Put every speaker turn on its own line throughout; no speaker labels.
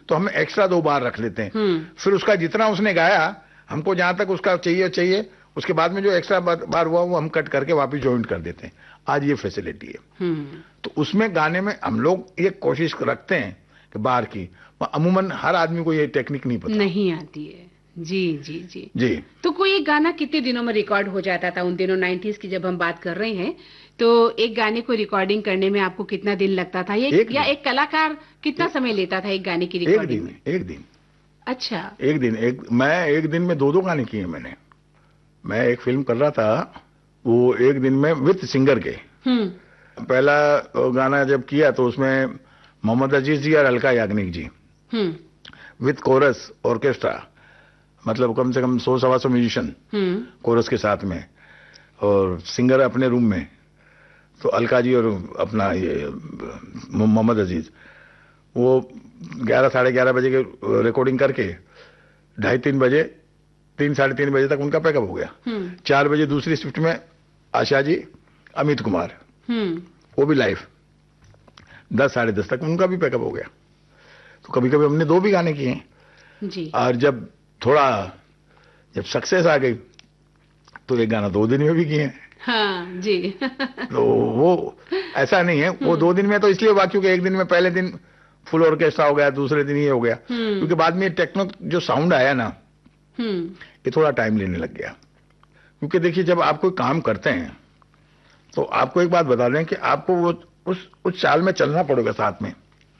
तो हम एक्स्ट्रा 2 बार रख लेते हैं। फिर उसका जितना उसने गाया, हमको जहां तक उसका चाहिए, उसके बाद में जो एक्स्ट्रा बार हुआ वो हम कट करके वापस जॉइंट कर देते हैं। आज ये फैसिलिटी है। तो उसमें गाने में हम लोग ये कोशिश रखते हैं कि बाहर की, अमूमन हर आदमी को ये टेक्निक नहीं
आती है। जी जी जी
जी।
तो कोई एक गाना कितने दिनों में रिकॉर्ड हो जाता था उन दिनों? 90s की जब हम बात कर रहे हैं, तो एक गाने को रिकॉर्डिंग करने में आपको कितना दिन लगता था? एक कलाकार कितना समय लेता था एक गाने की रिकॉर्डिंग में?
एक दिन।
अच्छा,
मैं एक दिन में 2 गाने किए मैंने। मैं एक फिल्म कर रहा था, वो एक दिन में विद सिंगर के। पहला गाना जब किया तो उसमें मोहम्मद अजीज जी और अलका याग्निक जी विद कोरस ऑर्केस्ट्रा, मतलब कम से कम 100-125 म्यूजिशियन कोरस के साथ में, और सिंगर अपने रूम में। तो अलका जी और अपना ये मोहम्मद अजीज, वो 11-11:30 बजे के रिकॉर्डिंग करके 2:30-3 बजे 3-3:30 बजे तक उनका पैकअप हो गया। 4 बजे दूसरी शिफ्ट में आशा जी, अमित कुमार, वो भी लाइव। 10-10:30 तक उनका भी पैकअप हो गया। तो कभी कभी हमने 2 भी गाने किए हैं
जी।
और जब सक्सेस आ गई तो एक गाना 2 दिन में भी किए हैं।
हाँ जी।
तो वो ऐसा नहीं है, वो 2 दिन में तो इसलिए हुआ क्योंकि एक दिन में पहले दिन फुल ऑर्केस्ट्रा हो गया, दूसरे दिन ये हो गया, क्योंकि बाद में टेक्नो जो साउंड आया ना, ये थोड़ा टाइम लेने लग गया। क्योंकि देखिए, जब आप कोई काम करते हैं तो आपको एक बात बता दें कि आपको वो उस चाल में चलना पड़ेगा साथ में।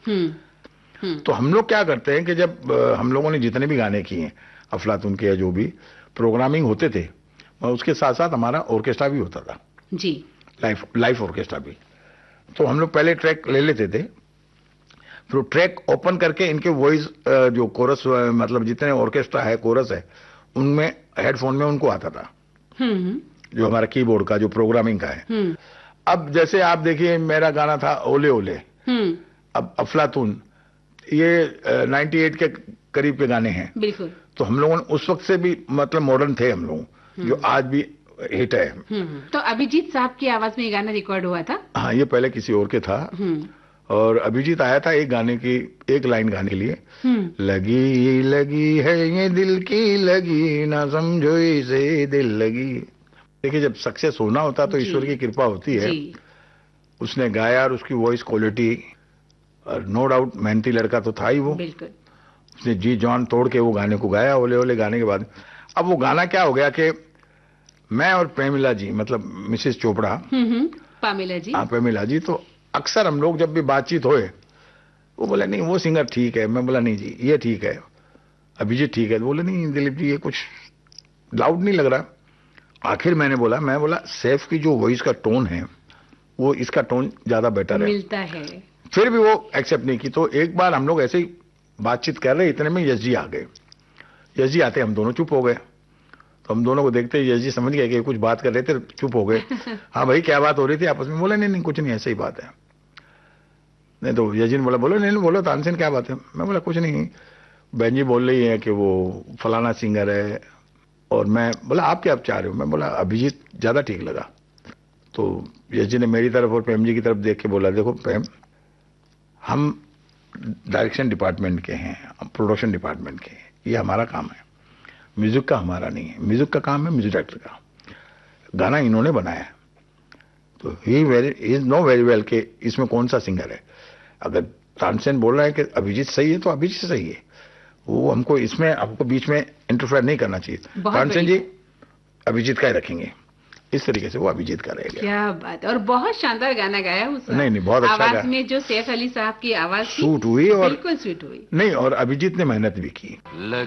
तो हम लोग क्या करते हैं कि जब हम लोगों ने जितने भी गाने किए, अफलातून के या जो भी प्रोग्रामिंग होते थे, उसके साथ साथ हमारा ऑर्केस्ट्रा भी होता था
जी,
लाइव ऑर्केस्ट्रा भी। तो हम लोग पहले ट्रैक ले लेते थे, फिर ट्रैक ओपन करके इनके वॉइस जो कोरस, मतलब जितने ऑर्केस्ट्रा है, कोरस है, उनमें हेडफोन में उनको आता था, जो हमारा कीबोर्ड का जो प्रोग्रामिंग का है। अब जैसे आप देखिए, मेरा गाना था ओले ओले, अब अफलातून, ये 98 के करीब के गाने हैं।
बिल्कुल।
तो हम लोगों ने उस वक्त से भी मतलब मॉडर्न थे हम लोग, जो आज भी हिट है।
तो अभिजीत साहब की आवाज में ये गाना रिकॉर्ड हुआ था?
हाँ, ये पहले किसी और के था, और अभिजीत आया था एक गाने की एक लाइन गाने के लिए, लगी लगी है ये दिल की लगी, ना समझो इसे दिल लगी। देखिए, जब सक्सेस होना होता तो ईश्वर की कृपा होती है। उसने गाया और उसकी वॉइस क्वालिटी, और नो डाउट मेहनती लड़का तो था ही वो।
बिल्कुल।
उसने जी जान तोड़ के वो गाने को गाया, ओले ओले गाने के बाद। अब वो गाना क्या हो गया कि मैं और प्रेमिला जी, मतलब मिसेस चोपड़ा,
पामिला जी,
हाँ प्रेमिला जी, तो अक्सर हम लोग जब भी बातचीत होए, वो बोले नहीं वो सिंगर ठीक है, मैं बोला नहीं जी ये ठीक है, अभिजीत ठीक है, तो बोले नहीं दिलीप जी ये कुछ लाउड नहीं लग रहा। आखिर मैं बोला सैफ की जो वॉइस का टोन है, वो इसका टोन ज्यादा बेटर है,
मिलता है।
फिर भी वो एक्सेप्ट नहीं की। तो एक बार हम लोग ऐसे ही बातचीत कर रहे, इतने में यश जी आ गए। यश जी आते हम दोनों चुप हो गए। तो हम दोनों को देखते ही यश जी समझ गए कि कुछ बात कर रहे थे, चुप हो गए। हाँ भाई क्या बात हो रही थी आपस में? बोला नहीं कुछ नहीं, ऐसे ही बात है। नहीं तो यश जी ने बोला बोलो नहीं बोलो तानसेन क्या बात है? मैं बोला कुछ नहीं, बहन जी बोल रही है कि वो फलाना सिंगर है, और मैं बोला आप क्या चाह रहे हो? मैं बोला अभिजीत ज्यादा ठीक लगा। तो यश जी ने मेरी तरफ और प्रेम जी की तरफ देख के बोला देखो प्रेम, हम डायरेक्शन डिपार्टमेंट के हैं, हम प्रोडक्शन डिपार्टमेंट के हैं, ये हमारा काम है, म्यूजिक का हमारा नहीं है। म्यूजिक का काम है म्यूजिक डायरेक्टर का। गाना इन्होंने बनाया, तो he is know very well कि इसमें कौन सा सिंगर है। अगर तानसेन बोल रहा है कि अभिजीत सही है तो अभिजीत सही है, वो हमको इसमें आपको बीच में इंटरफेयर नहीं करना चाहिए। तानसेन जी अभिजीत का ही रखेंगे, इस तरीके से वो अभिजीत का रहेगा।
क्या बात है, और बहुत शानदार गाना गाया उस
नहीं बहुत अच्छा
आवाज में, जो सैफ अली साहब की आवाज
सूट हुई, और
बिल्कुल सूट हुई।
नहीं, और अभिजीत ने मेहनत भी की।